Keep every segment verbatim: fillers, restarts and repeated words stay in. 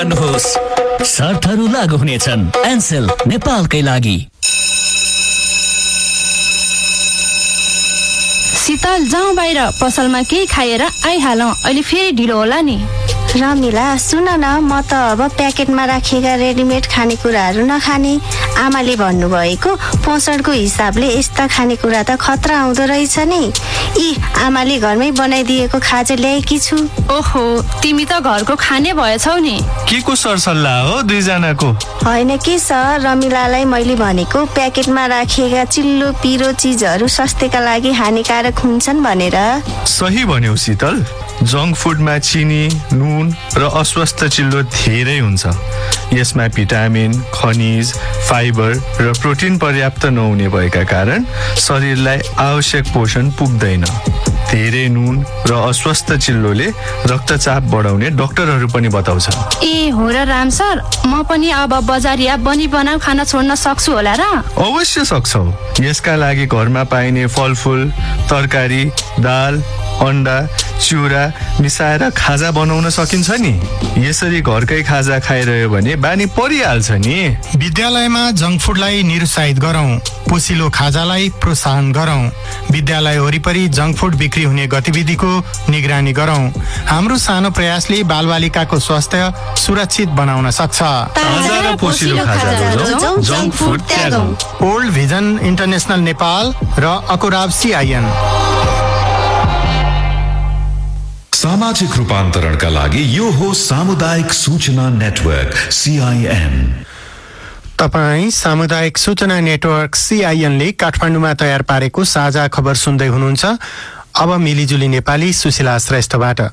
गर्नुहोस्। शर्तहरू लागू हुनेछन्। एनसेल नेपालकै लागि। शीतल जाउँ बाहिर, पसलमा केही खाएर आइहालौँ, अहिले फेरि ढिलो होला नि। रमिला सुन न, म त अब प्याकेटमा राखेका रेडिमेड खानेकुराहरू नखाने। आमाले भन्नुभएको पोषणको हिसाबले यस्ता खानेकुरा त खतरा आउँदो रहेछ नि। यी आमाले घरमै बनाइदिएको खाजा ल्याएकी छु। ओहो, तिमी त घरको खाने भएछौ नि। के को सरसल्लाह हो दुईजनाको? होइन के सर, रमिलालाई मैले भनेको प्याकेटमा राखिएका चिल्लो पिरो चिजहरू स्वास्थ्यका लागि हानिकारक हुन्छन् भनेर। सही भन्यौ शीतल। जङ्क फुडमा चिनी, नुन र अस्वस्थ चिल्लो धेरै हुन्छ। यसमा भिटामिन, खनिज, फाइबर र प्रोटिन पर्याप्त नहुने भएका कारण शरीरलाई आवश्यक पोषण पुग्दैन। धेरै नुन र अस्वस्थ चिल्लोले रक्तचाप बढाउने डाक्टरहरू पनि बताउँछ। ए हो र राम सर, म पनि अब बजारिया बनी बनाऊ खाना छोड्न सक्छु होला र? अवश्य सक्छौ। यसका लागि घरमा पाइने फलफुल, तरकारी, दाल, अन्डा, चिउरा मिसाएर खाजा बनाउन सकिन्छ नि। यसरी घरकै खाजा खाइरह्यो भने बानी परिहाल्छ नि। विद्यालयमा जङ्क फुडलाई निरुत्साहित गरौँ, पोसिलो खाजालाई प्रोत्साहन गरौँ। विद्यालय वरिपरि जङ्क फुड बिक्री हुने गतिविधिको निगरानी गरौँ। हाम्रो सानो प्रयासले बालबालिकाको स्वास्थ्य सुरक्षित बनाउन सक्छ। ताजा र पोसिलो खाजा junk food त्यागौँ। Old vision international Nepal र अकुराब सिआइएन। सामाजिक रूपान्तरणका लागि यो हो सामुदायिक सूचना नेटवर्क सीआईएन। तपाईँ सामुदायिक सूचना नेटवर्क सीआईएनले काठमाडौँमा तयार पारेको साझा खबर सुन्दै हुनुहुन्छ। अब मिलिजुली नेपाली सुशीला श्रेष्ठबाट।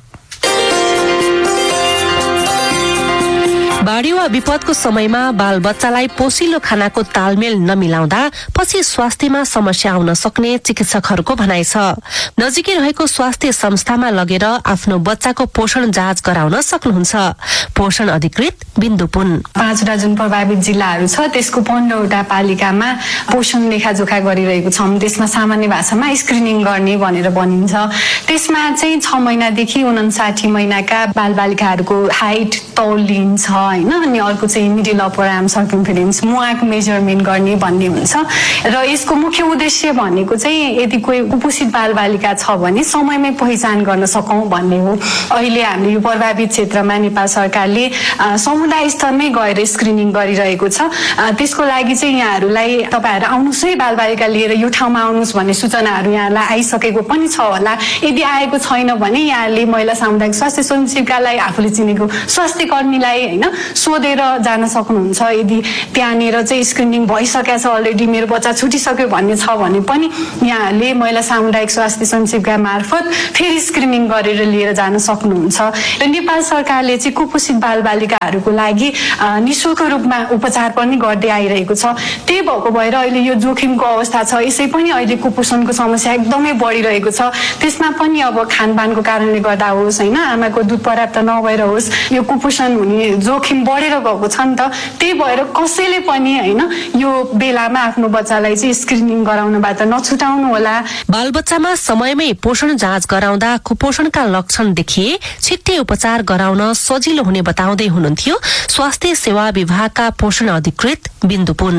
बाढी वा विपदको समयमा बाल बच्चालाई पोसिलो खानाको तालमेल नमिलाउँदा पछि स्वास्थ्यमा समस्या आउन सक्ने चिकित्सकहरूको भनाइ छ। नजिकै रहेको स्वास्थ्य संस्थामा लगेर आफ्नो बच्चाको पोषण जाँच गराउन सक्नुहुन्छ। पोषण अधिकृत बिन्दु पुन। पाँचवटा जुन प्रभावित जिल्लाहरू छ त्यसको पन्ध्रवटा पालिकामा पोषण लेखाजोखा गरिरहेको छौँ। त्यसमा सामान्य भाषामा स्क्रिनिङ गर्ने भनेर भनिन्छ। त्यसमा चाहिँ छ महिनादेखि उनासाठी महिनाका बालबालिकाहरूको हाइट तौल लिइन्छ होइन। अनि अर्को चाहिँ मिडल अपर आर्म सर्कम्फरेन्स मुहाको मेजरमेन्ट गर्ने भन्ने हुन्छ। र यसको मुख्य उद्देश्य भनेको चाहिँ यदि कोही कुपोषित बालबालिका छ भने समयमै पहिचान गर्न सकौँ भन्ने हो। अहिले हामीले यो प्रभावित क्षेत्रमा नेपाल सरकारले समुदाय स्तरमै गएर स्क्रिनिङ गरिरहेको छ। त्यसको लागि चाहिँ यहाँहरूलाई तपाईँहरू आउनुहोस् है, बालबालिका लिएर यो ठाउँमा आउनुहोस् भन्ने सूचनाहरू यहाँलाई आइसकेको पनि छ होला। यदि आएको छैन भने यहाँले महिला सामुदायिक स्वास्थ्य स्वयंसेविकालाई, आफूले चिनेको स्वास्थ्य कर्मीलाई होइन सोधेर जान सक्नुहुन्छ। यदि त्यहाँनिर चाहिँ स्क्रिनिङ भइसकेको छ, अलरेडी मेरो बच्चा छुटिसक्यो भन्ने छ भने पनि यहाँले महिला सामुदायिक स्वास्थ्य स्वयंसेविका मार्फत फेरि स्क्रिनिङ गरेर लिएर जान सक्नुहुन्छ। र नेपाल सरकारले चाहिँ कुपोषित बालबालिकाहरूको लागि निःशुल्क रूपमा उपचार पनि गर्दै आइरहेको छ। त्यही भएको भएर अहिले यो जोखिमको अवस्था छ। यसै पनि अहिले कुपोषणको समस्या एकदमै बढिरहेको छ। त्यसमा पनि अब खानपानको कारणले गर्दा होस् होइन, आमाको दुध पर्याप्त नभएर होस्, यो कुपोषण हुने जोखिम बढेर गएको छ नि त। त्यही भएर कसैले पनि होइन यो बेलामा आफ्नो बच्चालाई चाहिँ स्क्रिनिङ गराउनबाट नछुटाउनु होला। बालबच्चामा समयमै पोषण जाँच गराउँदा कुपोषणका लक्षण देखिए छिट्टै उपचार गराउन सजिलो हुने बताउँदै हुनुहुन्थ्यो स्वास्थ्य सेवा विभागका पोषण अधिकृत बिन्दु पुन।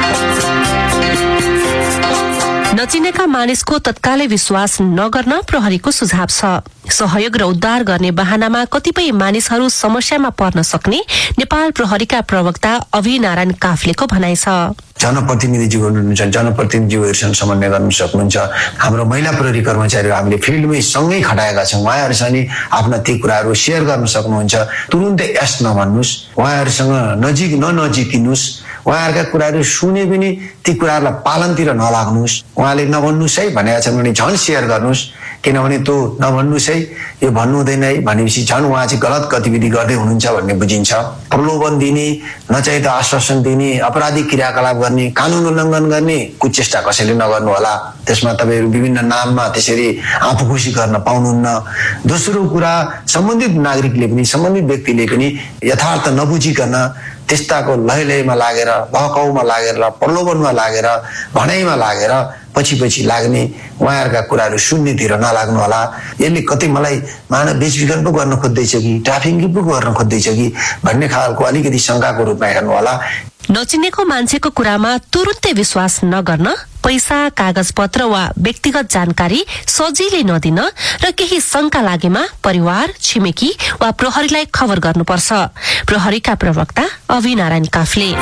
नचिनेका मानिसको तत्कालै विश्वास नगर्न प्रहरीको सुझाव छ। सहयोग र उद्धार गर्ने बहानामा कतिपय मानिसहरू समस्यामा पर्न सक्ने नेपाल प्रहरीका प्रवक्ता अभि नारायण काफ्लेको भनाइ छ। जनप्रतिनिधिज्यू हुनुहुन्छ, जनप्रतिनिधिज्यूहरूसँग समन्वय गर्न सक्नुहुन्छ। हाम्रो महिला प्रहरी कर्मचारीहरू हामीले फिल्डमै सँगै खटाएका छौँ। उहाँहरूसँग नि आफ्ना ती कुराहरू सेयर गर्न सक्नुहुन्छ। तुरुन्तै यस नभन्नुहोस्, उहाँहरूसँग नजिक ननजिकिनुहोस्। उहाँहरूका कुराहरू सुने पनि ती कुराहरूलाई पालनतिर नलाग्नुहोस्। उहाँले नभन्नुहोस् है भनेका छन् भने झन् सेयर गर्नुहोस्, किनभने त्यो नभन्नुहोस् है, यो भन्नु हुँदैन है भनेपछि झन् उहाँ चाहिँ गलत गतिविधि गर्दै हुनुहुन्छ भन्ने बुझिन्छ। प्रलोभन दिने, नचाहिँदा आश्वासन दिने, आपराधिक क्रियाकलाप गर्ने, कानुन उल्लङ्घन गर्ने कुचेष्टा कसैले नगर्नु होला। त्यसमा तपाईँहरू विभिन्न नाममा त्यसरी आफू खुसी गर्न पाउनुहुन्न। दोस्रो कुरा, सम्बन्धित नागरिकले पनि सम्बन्धित व्यक्तिले पनि यथार्थ नबुझिकन त्यस्ताको लय लयमा लागेर, बहकाउमा लागेर, प्रलोभनमा लागेर, भनाइमा लागेर पछि पछि लाग्ने, उहाँहरूका कुराहरू सुन्नेतिर नलाग्नु होला। यसले कतै मलाई मानव बेचबिखन पो गर्न खोज्दैछ कि ट्राफिकिङ पो गर्न खोज्दैछ कि भन्ने खालको अलिकति शङ्काको रूपमा हेर्नु होला। नचिनेको मान्छेको कुरामा तुरुन्तै विश्वास नगर्न, पैसा, कागजपत्र वा व्यक्तिगत जानकारी सजिलै नदिन र केही शंका लागेमा परिवार, छिमेकी वा प्रहरीलाई खबर गर्नुपर्छ। प्रहरीका प्रवक्ता अभिनारायण काफले।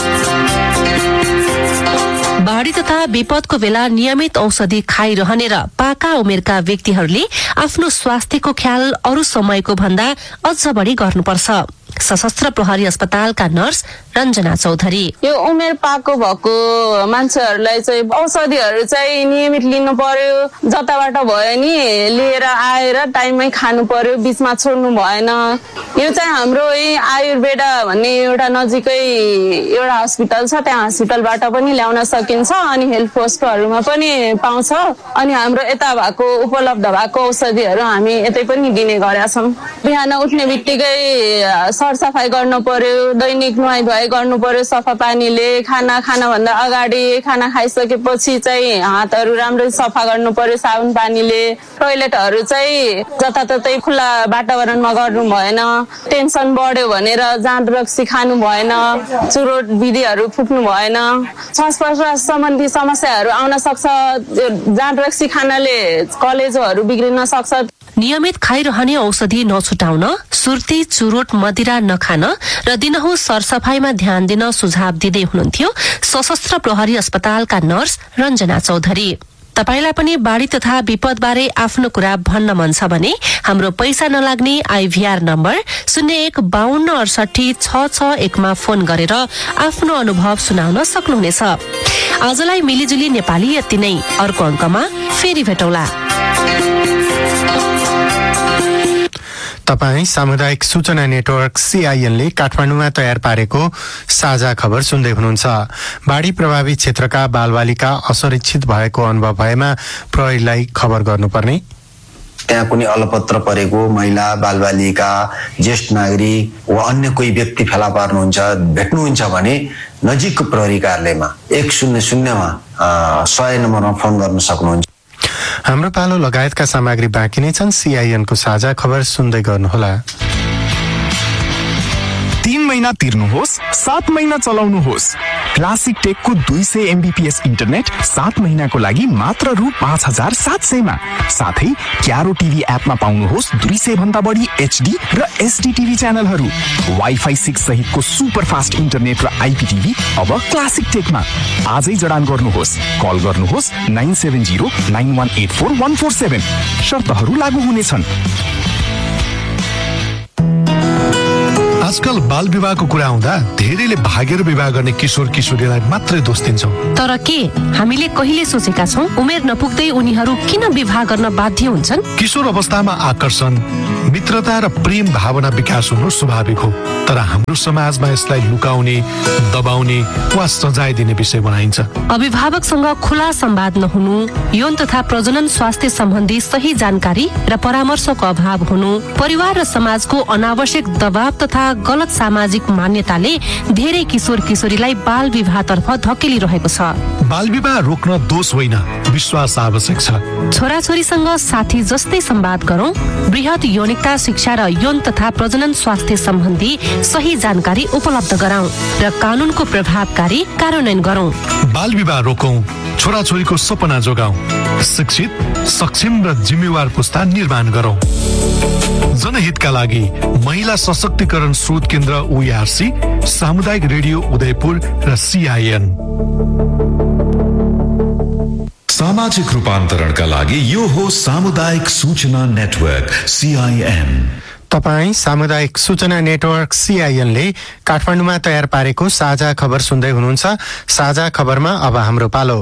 बाढ़ी तथा विपदको बेला नियमित औषधि खाइरहने र पाका उमेरका व्यक्तिहरूले आफ्नो स्वास्थ्यको ख्याल अरू समयको भन्दा अझ बढी गर्नुपर्छ। सशस्त्र प्रहरी अस्पतालका नर्स रञ्जना चौधरी। यो उमेर पाको भएको मान्छेहरूलाई चाहिँ औषधिहरू चाहिँ नियमित लिनु पर्यो, जताबाट भयो नि लिएर आएर टाइममै खानु पर्यो, बीचमा छोड्नु भएन। यो चाहिँ हाम्रो यही आयुर्वेदा भन्ने एउटा नजिकै एउटा हस्पिटल छ, त्यहाँ हस्पिटलबाट पनि ल्याउन सकिन्छ अनि हेल्थ पोस्टहरूमा पनि पाउँछ। अनि हाम्रो यता भएको उपलब्ध भएको औषधिहरू हामी यतै पनि दिने गरेका छौँ। बिहान उठ्ने बित्तिकै सरसफाई गर्नु पर्यो, दैनिक नुहाइ धुवाइ गर्नु पर्यो सफा पानीले। खाना खानभन्दा अगाडि, खाना खाइसकेपछि चाहिँ हातहरू राम्ररी सफा गर्नु पर्यो साबुन पानीले। टोइलेटहरू चाहिँ जताततै खुल्ला वातावरणमा गर्नु भएन। टेन्सन बढ्यो भनेर जाँड रक्सी खानु भएन, चुरोट विधिहरू फुक्नु भएन। श्वास प्रश्वास सम्बन्धी समस्याहरू आउन सक्छ, जाँड रक्सी खानाले कलेजोहरू बिग्रिन सक्छ। नियमित खाइरहने औषधि नछुटाउन, सुर्ती, चुरोट, मदिरा नखान र दिनहुँ सरसफाईमा ध्यान दिन सुझाव दिँदै हुनुहुन्थ्यो सशस्त्र प्रहरी अस्पतालका नर्स रञ्जना चौधरी। तपाईलाई पनि बाढ़ी तथा विपद बारे आफ्नो कुरा भन्न मन छ भने हाम्रो पैसा नलाग्ने आइभीआर नम्बर शून्य एक बाहन्न अडसठी छ छ एकमा फोन गरेर आफ्नो अनुभव सुनाउन सक्नुहुनेछ। आजलाई मिलिजुली नेपाली यति नै। अर्को अङ्कमा फेरि भेटौला। तपाई सामुदायिक सूचना नेटवर्क सीआईएनले काठमाडौँमा तयार पारेको साझा खबर सुन्दै हुनुहुन्छ। बाढ़ी प्रभावित क्षेत्रका बालबालिका असुरक्षित भएको अनुभव भएमा प्रहरीलाई खबर गर्नुपर्ने, त्यहाँ कुनै अलपत्र परेको महिला, बालबालिका, ज्येष्ठ नागरिक वा अन्य कोही व्यक्ति फेला पार्नुहुन्छ, भेट्नुहुन्छ भने नजिकको प्रहरी कार्यालयमा एक शून्य शून्यमा सय नम्बरमा फोन गर्न सक्नुहुन्छ। हाम्रो पालो लगायतका सामग्री बाँकी नै छन्। सीआईएनको साझा खबर सुन्दै गर्नुहोला। तीन महीना तिर्नुहोस्, सात महीना चलाउनुहोस्। क्लासिक टेकको दुई सय एमबीपीएस इन्टरनेट सात महीनाको लागि मात्र रु पाँच हजार सात सयमा। साथै क्यारो टिभी एपमा पाउनुहोस् दुई सय भन्दा बढी एचडी र एसडी टिभी च्यानलहरू। वाइफाई सिक्स सहितको सुपर फास्ट इन्टरनेट र आइपीटिभी अब क्लासिक टेकमा। आजै जडान गर्नुहोस्। कल गर्नुहोस् nine seven zero nine one eight four one four seven. शर्तहरू लागू हुनेछन्। आजकल बाल विवाहको कुरा आउँदा धेरैले भागेर विवाह गर्ने किशोर किशोरीलाई मात्रै दोष दिन्छौँ। तर के हामीले कहिले सोचेका छौँ उमेर नपुग्दै उनीहरू किन विवाह गर्न बाध्य हुन्छन्? किशोर अवस्थामा आकर्षण, मित्रता र प्रेम भावना विकास हुनु स्वाभाविक हो, तर हाम्रो समाजमा यसलाई लुकाउने, दबाउने वा सजाय दिने विषय बनाइन्छ। अभिभावकसँग खुला संवाद नहुनु, यौन तथा प्रजनन स्वास्थ्य सम्बन्धी सही जानकारी र परामर्शको अभाव हुनु, परिवार र समाजको अनावश्यक दबाव तथा गलत सामाजिक मान्यताले धेरै किशोर किशोरीलाई बाल विवाहतर्फ धकेलिरहेको छ। बाल विवाह रोक्न दोष होइन, विश्वास आवश्यक छ। छोराछोरीसँग साथी जस्तै संवाद गरौं, बृहत यौनिकता शिक्षा र यौन तथा प्रजनन स्वास्थ्य सम्बन्धी सही जानकारी उपलब्ध गराउँ र कानूनको प्रभावकारी कार्यान्वयन गरौं। बाल विवाह रोकौं, छोराछोरीको सपना जोगाउँ, शिक्षित, सक्षम र जिम्मेवार पुस्ता निर्माण गरौं। जनहितका लागि महिला सशक्तिकरण स्रोत केन्द्र ओईआरसी, सामुदायिक रेडियो उदयपुर र सीआईएन। सामाजिक रूपान्तरणका लागि यो हो सामुदायिक सूचना नेटवर्क सीआईएन। तपाई सामुदायिक सूचना नेटवर्क सीआईएनले काठमाडौँमा तयार पारेको साझा खबर सुन्दै हुनुहुन्छ। साझा खबरमा अब हाम्रो पालो।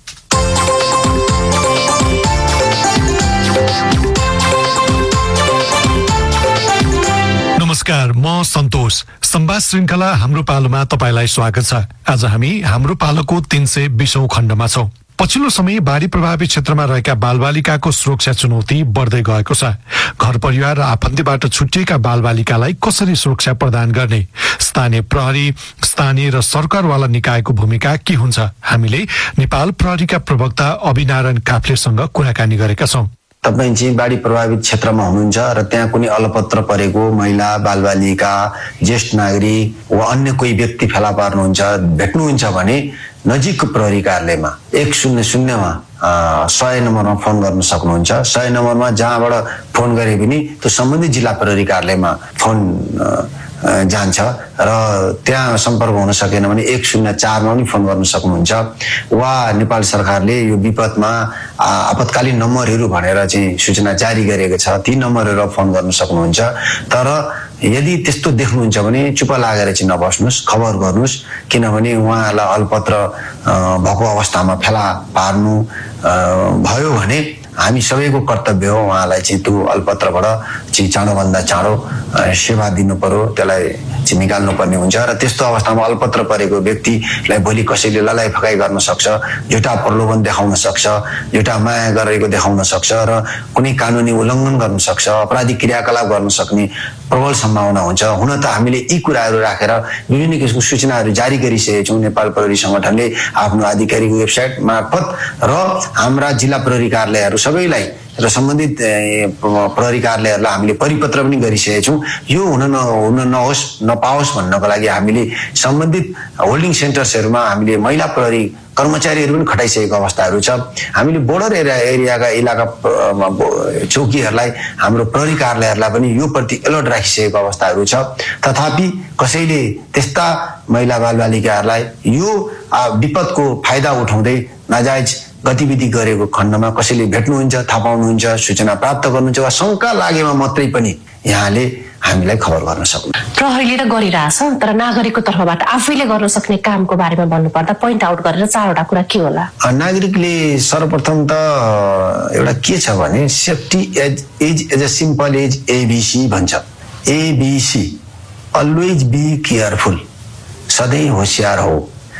नमस्कार, म सन्तोष। संवाद श्रृंखला हाम्रो पालोमा तपाईलाई स्वागत छ। आज हामी हाम्रो पालोको तीन सय बीसौं खण्डमा छौं। पछिल्लो समय बाढ़ी प्रभावित क्षेत्रमा रहेका बालबालिकाको सुरक्षा चुनौती बढ्दै गएको छ। घर परिवार र आफन्तबाट छुटिएका बालबालिकालाई कसरी सुरक्षा प्रदान गर्ने, स्थानीय प्रहरी, स्थानीय र सरकारवाला निकायको भूमिका के हुन्छ? हामीले नेपाल प्रहरीका प्रवक्ता अभिनारायण काफ्लेसँग कुराकानी गरेका छौँ। तपाईँ चाहिँ बाढी प्रभावित क्षेत्रमा हुनुहुन्छ र त्यहाँ कुनै अलपत्र परेको महिला, बालबालिका, ज्येष्ठ नागरिक वा अन्य कोही व्यक्ति फेला पार्नुहुन्छ, भेट्नुहुन्छ भने नजिकको प्रहरी कार्यालयमा एक शून्य शून्यमा सय नम्बरमा फोन गर्न सक्नुहुन्छ। सय नम्बरमा जहाँबाट फोन गरे पनि त्यो सम्बन्धित जिल्ला प्रहरी कार्यालयमा फोन जान्छ र त्यहाँ सम्पर्क हुन सकेन भने एक शून्य चारमा पनि फोन गर्न सक्नुहुन्छ। वा नेपाल सरकारले यो विपदमा आपतकालीन नम्बरहरू भनेर चाहिँ सूचना जारी गरेको छ, ती नम्बरहरू फोन गर्न सक्नुहुन्छ। तर यदि त्यस्तो देख्नुहुन्छ भने चुप लागेर चाहिँ नबस्नुहोस्, खबर गर्नुहोस्, किनभने उहाँलाई अल्पत्र भएको अवस्थामा फेला पार्नु भयो भने हामी सबैको कर्तव्य हो उहाँलाई चाहिँ त्यो अल्पत्रबाट चाहिँ चाँडोभन्दा चाँडो सेवा दिनु पर्यो, त्यसलाई चाहिँ निकाल्नु पर्ने हुन्छ। र त्यस्तो अवस्थामा अल्पत्र परेको व्यक्तिलाई भोलि कसैले ललाइ फकाइ गर्न सक्छ, झुटा प्रलोभन देखाउन सक्छ, झुटा माया गरेको देखाउन सक्छ र कुनै कानुनी उल्लङ्घन गर्न सक्छ, अपराधिक क्रियाकलाप गर्न सक्ने प्रबल सम्भावना हुन्छ। हुन त हामीले यी कुराहरू राखेर विभिन्न किसिमको सूचनाहरू जारी गरिसकेका छौँ। नेपाल प्रहरी सङ्गठनले आफ्नो आधिकारिक वेबसाइट मार्फत र हाम्रा जिल्ला प्रहरी कार्यालयहरू सबैलाई र सम्बन्धित प्रहरी कार्यालयहरूलाई हामीले परिपत्र पनि गरिसकेका छौँ। यो हुन न हुन नहोस् नपाओस् भन्नको लागि हामीले सम्बन्धित होल्डिङ सेन्टर्सहरूमा हामीले महिला प्रहरी कर्मचारीहरू पनि खटाइसकेको अवस्थाहरू छ। हामीले बोर्डर एरिया एरियाका इलाका चौकीहरूलाई, हाम्रो प्रहरी कार्यालयहरूलाई पनि यो प्रति अलर्ट राखिसकेको अवस्थाहरू छ। तथापि कसैले त्यस्ता महिला बालबालिकाहरूलाई यो विपदको फाइदा उठाउँदै नाजायज गतिविधि गरेको खण्डमा कसैले भेट्नुहुन्छ, थाहा पाउनुहुन्छ, सूचना प्राप्त गर्नुहुन्छ वा शङ्का लागेमा मात्रै पनि यहाँले हामीलाई खबर गर्न सक्नु। प्रहरीले त गरिरहेछ, तर नागरिकको तर्फबाट आफैले गर्न सक्ने कामको बारेमा भन्नुपर्दा पोइन्ट आउट गरेर चारवटा कुरा के होला? नागरिकले सर्वप्रथम त एउटा के छ भने safety as is as a simple as ABC भन्छ। एबिसी अलवेज बी केयरफुल, सधैँ होसियार हो।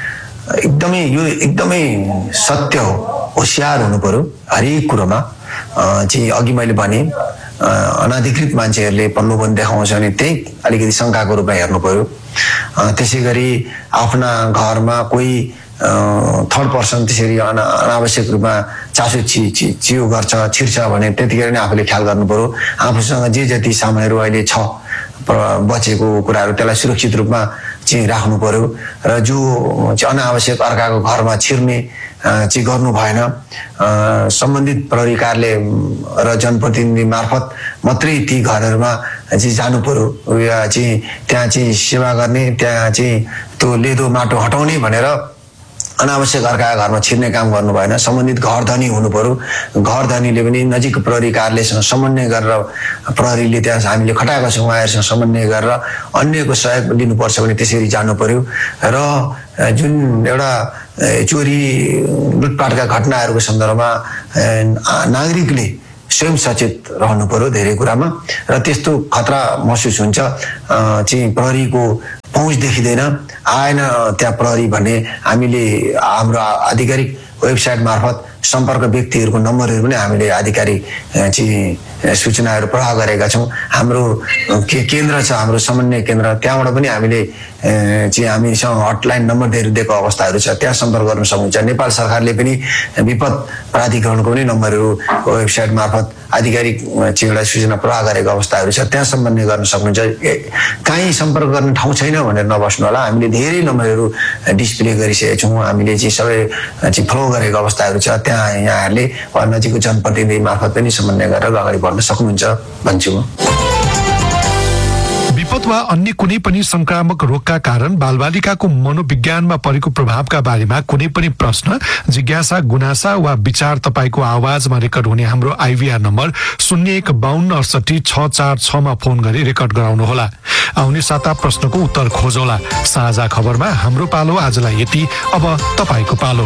एकदमै यो एकदमै सत्य हो, होसियार हुनु पर्यो हरेक कुरोमा। चाहिँ अघि मैले भने अनाधिकृत मान्छेहरूले प्रलोभन देखाउँछ भने त्यही अलिकति शङ्काको रूपमा हेर्नु पर्यो। त्यसै गरी आफ्ना घरमा कोही थर्ड पर्सन त्यसरी अना अनावश्यक रूपमा चासो छि चियो गर्छ, छिर्छ भने त्यतिखेर नै आफूले ख्याल गर्नु पर्यो। आफूसँग जे जति सामानहरू अहिले छ बचेको कुराहरू त्यसलाई सुरक्षित रूपमा चाहिँ राख्नु पर्यो। र जो चाहिँ अनावश्यक अर्काको घरमा छिर्ने चाहिँ गर्नु भएन। सम्बन्धित प्रहरी कार्यालय र जनप्रतिनिधि मार्फत मात्रै ती घरहरूमा चाहिँ जानु पर्यो। या चाहिँ त्यहाँ चाहिँ सेवा गर्ने, त्यहाँ चाहिँ त्यो लेदो माटो हटाउने भनेर अनावश्यक अर्काका घरमा छिर्ने काम गर्नु भएन। सम्बन्धित घर धनी हुनु पर्यो। घर धनीले पनि नजिक प्रहरी कार्यालयसँग समन्वय गरेर, प्रहरीले त्यहाँ हामीले खटाएका छौँ उहाँहरूसँग समन्वय गरेर अन्यको सहयोग लिनुपर्छ भने त्यसरी जानु पर्यो। र जुन एउटा चोरी लुटपाटका घटनाहरूको सन्दर्भमा नागरिकले स्वयं सचेत रहनु पर्यो धेरै कुरामा। र त्यस्तो खतरा महसुस हुन्छ चाहिँ प्रहरीको पहुँच देखिँदैन, आएन त्यहाँ प्रहरी भन्ने हामीले हाम्रो आधिकारिक वेबसाइट मार्फत सम्पर्क व्यक्तिहरूको नम्बरहरू पनि हामीले आधिकारिक चाहिँ सूचनाहरू प्रवाह गरेका छौँ। हाम्रो के केन्द्र छ, हाम्रो समन्वय केन्द्र, त्यहाँबाट पनि हामीले चाहिँ हामीसँग हटलाइन नम्बर दिएको अवस्थाहरू छ, त्यहाँ सम्पर्क गर्न सक्नुहुन्छ। नेपाल सरकारले पनि विपद प्राधिकरणको पनि नम्बरहरू वेबसाइट मार्फत आधिकारिक चाहिँ एउटा सूचना प्रवाह गरेको अवस्थाहरू छ, त्यहाँ समन्वय गर्न सक्नुहुन्छ। कहीँ सम्पर्क गर्ने ठाउँ छैन भनेर नबस्नु होला, हामीले धेरै नम्बरहरू डिस्प्ले गरिसकेका छौँ। हामीले चाहिँ सबै चाहिँ फ्लो गरेको अवस्थाहरू छ, त्यहाँ यहाँहरूले वा नजिकको जनप्रतिनिधि मार्फत पनि समन्वय गरेर अगाडि बढ्न सक्नुहुन्छ भन्छु म। विपद वा अन्य कुनै पनि संक्रामक रोगका कारण बालबालिकाको मनोविज्ञानमा परेको प्रभावका बारेमा कुनै पनि प्रश्न, जिज्ञासा, गुनासा वा विचार तपाईँको आवाजमा रेकर्ड हुने हाम्रो आइभीआर नम्बर शून्य एक बाहन्न अडसठी छ चार छमा फोन गरी रेकर्ड गराउनुहोला। आउने साता प्रश्नको उत्तर खोजौला। साझा खबरमा हाम्रो पालो आजलाई यति, अब तपाईँको पालो।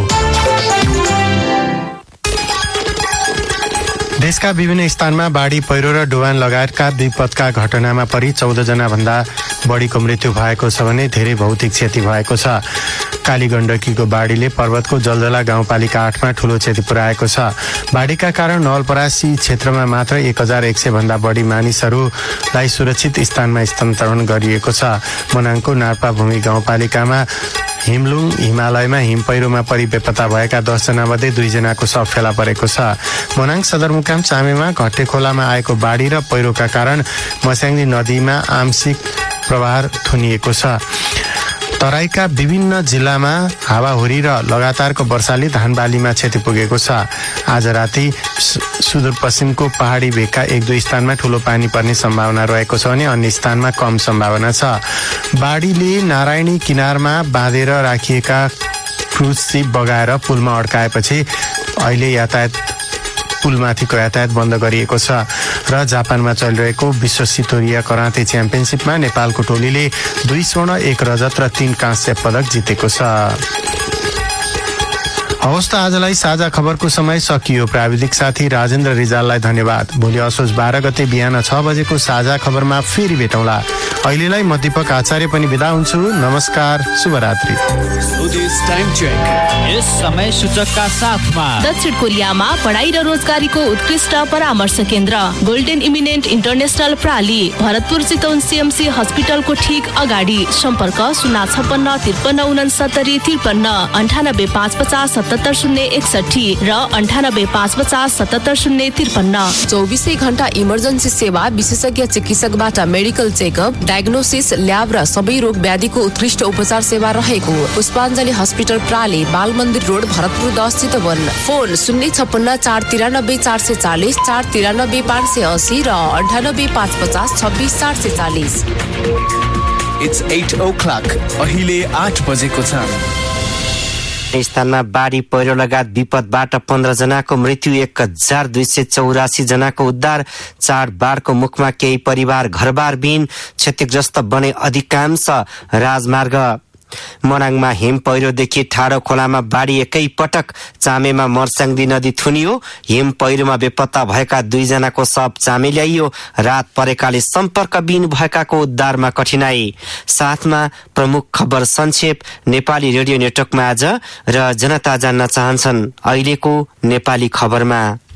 देशका विभिन्न स्थानमा बाढी, पहिरो र डुबान लगायतका विपदका घटनामा परि चौध जना भन्दा बढीको मृत्यु भएको छ भने धेरै भौतिक क्षति भएको छ। कालीगण्डकीको बाढीले पर्वतको जलजला गाउँपालिका आठमा ठूलो क्षति पुर्याएको छ। बाढीका कारण नवलपरासी क्षेत्रमा मात्र एक हजार एक सय भन्दा बढी मानिसहरूलाई सुरक्षित स्थानमा स्थानान्तरण गरिएको छ। मनाङको नार्पा भूमि गाउँपालिकामा हिमलुङ हिमालयमा हिम पहिरोमा परि बेपत्ता भएका दसजना मध्ये दुईजनाको शव फेला परेको छ। मनाङ सदरमुकाम चामेमा घट्टे खोलामा आएको बाढी र पहिरोका कारण मस्याङ्गी नदीमा आंशिक प्रवाह थुनिएको छ। तराईका विभिन्न जिल्लामा हावाहुरी र लगातारको वर्षाले धानबालीमा क्षति पुगेको छ। आज राति सुदूरपश्चिमको पहाडी भेगका एक दुई स्थानमा ठूलो पानी पर्ने सम्भावना रहेको छ भने अन्य स्थानमा कम सम्भावना छ। बाढीले नारायणी किनारमा बाँधेर राखिएका क्रुज सिप बगाएर पुलमा अड्काएपछि अहिले यातायात पुलमाथिको यातायात बन्द गरिएको छ। र जापानमा चलिरहेको विश्व सितोरिया कराते च्याम्पियनसिपमा नेपालको टोलीले दुई स्वर्ण एक रजत र तीन काँस्य पदक जितेको छ। हवस् त आजलाई साझा खबरको समय सकियो। प्राविधिक साथी राजेन्द्र रिजाललाई धन्यवाद। भोलि असोज बाह्र गते बिहान छ बजेको साझा खबरमा फेरि भेटौँला। अहिलेलाई म दीपक आचार्य पनि बिदा हुन्छु। नमस्कार, शुभरात्रि। स्वदेश टाइम चेक यस समय सूचकका साथमा दक्षिण कोरियामा पढाइ र रोजगारीको उत्कृष्ट परामर्श केन्द्र golden eminent international प्राली, Bharatpur Chitwan CMC हस्पिटलको ठिक अगाडि। सम्पर्क शून्य छप्पन्न त्रिपन्न उनसत्तरी त्रिपन्न अन्ठानब्बे पाँच पचास सतहत्तर शून्य एकसठी र अन्ठानब्बे पाँच पचास सतहत्तर शून्य त्रिपन्न। चौबिसै घण्टा इमर्जेन्सी सेवा, विशेषज्ञ चिकित्सकबाट मेडिकल चेकअप, डायग्नोसिस, ल्याब र सबै रोग व्याधिको उत्कृष्ट उपचार सेवा रहेको पुष्पाञ्जली हस्पिटल प्राली, बाल मन्दिर रोड, भरतपुर दस चितवन। फोन शून्य छप्पन्न चार तिरानब्बे चार सय चालिस, चार तिरानब्बे पाँच सय असी र अन्ठानब्बे पाँच पचास छब्बिस चार सय चालिस। It's at oh clock. अहिले आठ बजेको छ। स्थानमा बाढी पहिरो लगायत विपदबाट पन्ध्र जनाको मृत्यु, एक हजार दुई सय चौरासी जनाको उद्धार। चाड बाढको मुखमा केही परिवार घरबारविहीन, क्षतिग्रस्त बने अधिकांश राजमार्ग। मनाङमा हिम पहिरोदेखि ठाडो खोलामा बाढी एकै पटक। चामेमा मर्स्याङ्दी नदी थुनियो। हिम पहिरोमा बेपत्ता भएका दुईजनाको शव चामे ल्याइयो। रात परेकाले सम्पर्कविहीन भएकाको उद्धारमा कठिनाई। साथमा प्रमुख खबर संक्षेप नेपाली रेडियो नेटवर्कमा आज र जनता जान्न चाहन्छन् अहिलेको नेपाली खबरमा।